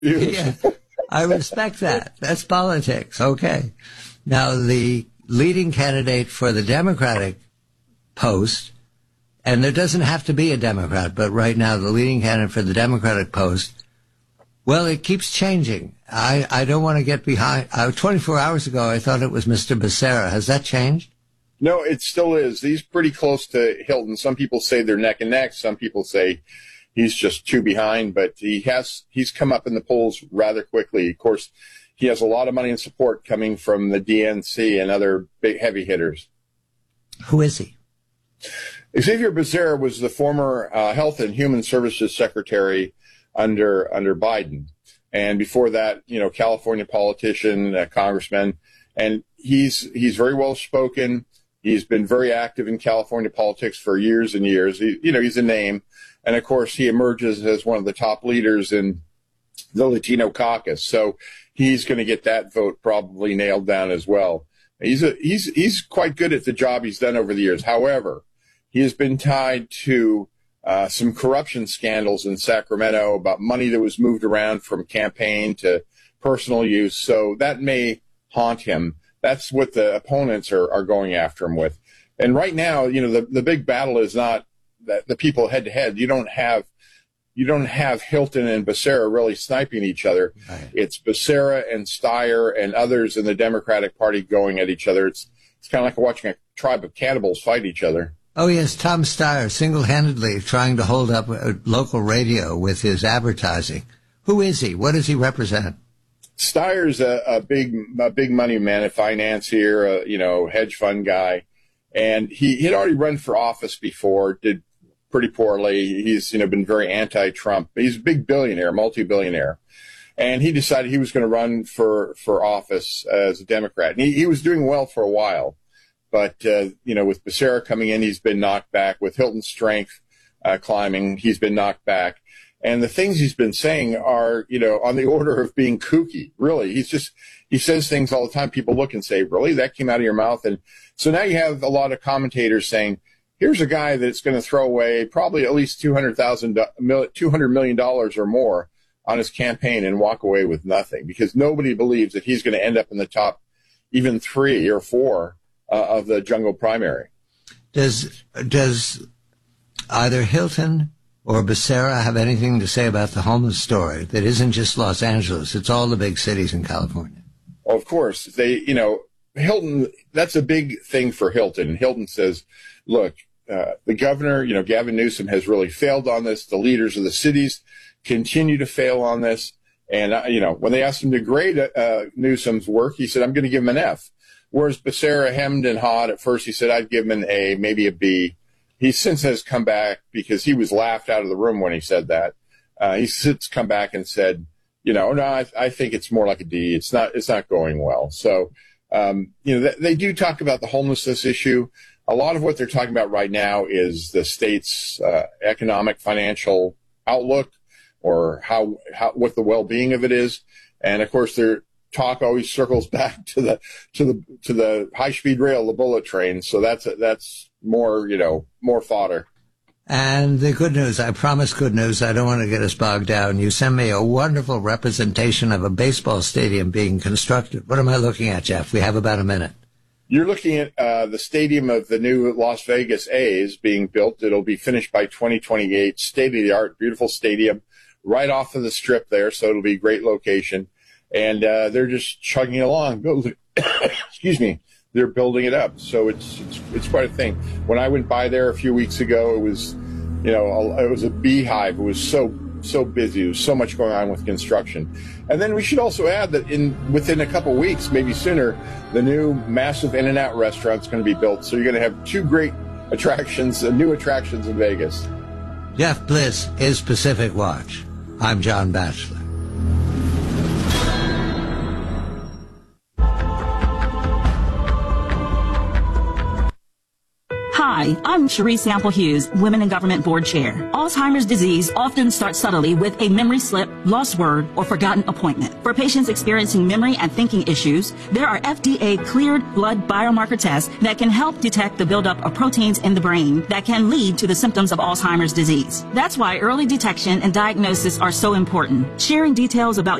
Yeah, I respect that. That's politics. Okay. Now, the leading candidate for the Democratic post, and there doesn't have to be a Democrat, but right now the leading candidate for the Democratic post, well, it keeps changing. I don't want to get behind. 24 hours ago, I thought it was Mr. Becerra. Has that changed? No, it still is. He's pretty close to Hilton. Some people say they're neck and neck. Some people say he's just two behind, but he's come up in the polls rather quickly. Of course, he has a lot of money and support coming from the DNC and other big heavy hitters. Who is he? Xavier Becerra was the former Health and Human Services Secretary under Biden. And before that, California politician, congressman, and he's very well spoken. He's been very active in California politics for years and years. He's a name. And of course, he emerges as one of the top leaders in the Latino caucus. So he's going to get that vote probably nailed down as well. He's quite good at the job he's done over the years. However, he has been tied to some corruption scandals in Sacramento about money that was moved around from campaign to personal use. So that may haunt him. That's what the opponents are going after him with. And right now, the big battle is not that the people head to head. You don't have Hilton and Becerra really sniping each other. Right. It's Becerra and Steyer and others in the Democratic Party going at each other. It's kind of like watching a tribe of cannibals fight each other. Oh, yes, Tom Steyer single-handedly trying to hold up a local radio with his advertising. Who is he? What does he represent? Steyer's a big money man, a financier, hedge fund guy. And he had already run for office before, did pretty poorly. He's, been very anti-Trump. He's a big billionaire, multi-billionaire. And he decided he was going to run for office as a Democrat. And he was doing well for a while. But, with Becerra coming in, he's been knocked back. With Hilton's strength climbing, he's been knocked back. And the things he's been saying are, on the order of being kooky, really. He says things all the time. People look and say, really? That came out of your mouth? And so now you have a lot of commentators saying, here's a guy that's going to throw away probably at least $200 million or more on his campaign and walk away with nothing, because nobody believes that he's going to end up in the top even 3 or 4 of the jungle primary. Does either Hilton or Becerra have anything to say about the homeless story that isn't just Los Angeles? It's all the big cities in California. Well, of course. Hilton, that's a big thing for Hilton. Hilton says, look, the governor, Gavin Newsom has really failed on this. The leaders of the cities continue to fail on this. And, when they asked him to grade Newsom's work, he said, I'm going to give him an F. Whereas Becerra hemmed and hawed. At first he said, I'd give him an A, maybe a B. He since has come back, because he was laughed out of the room when he said that. He's since come back and said, no, I think it's more like a D. It's not going well. So, they do talk about the homelessness issue. A lot of what they're talking about right now is the state's economic, financial outlook, or what the well-being of it is. And of course, their talk always circles back to the high-speed rail, the bullet train. So that's more fodder. And the good news, I promise good news. I don't want to get us bogged down. You sent me a wonderful representation of a baseball stadium being constructed. What am I looking at, Jeff? We have about a minute. You're looking at the stadium of the new Las Vegas A's being built. It'll be finished by 2028. State-of-the-art, beautiful stadium right off of the Strip there, so it'll be a great location. And they're just chugging along. Excuse me. They're building it up. So it's quite a thing. When I went by there a few weeks ago, it was, it was a beehive. It was so busy. There was so much going on with construction. And then we should also add that within a couple weeks, maybe sooner, the new massive In-N-Out restaurant's going to be built. So you're going to have 2 great attractions, new attractions in Vegas. Jeff Bliss is Pacific Watch. I'm John Batchelor. Hi, I'm Cherie Sample Hughes, Women in Government Board Chair. Alzheimer's disease often starts subtly with a memory slip, lost word, or forgotten appointment. For patients experiencing memory and thinking issues, there are FDA-cleared blood biomarker tests that can help detect the buildup of proteins in the brain that can lead to the symptoms of Alzheimer's disease. That's why early detection and diagnosis are so important. Sharing details about